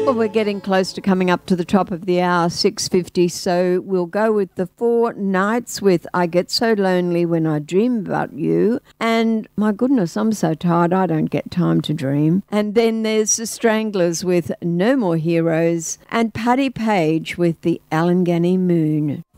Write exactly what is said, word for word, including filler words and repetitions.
Well, we're getting close to coming up to the top of the hour, six fifty, so we'll go with the Four Nights with I Get So Lonely When I Dream About You. And my goodness, I'm so tired, I don't get time to dream. And then there's the Stranglers with No More Heroes and Paddy Page with the Allegheny Moon.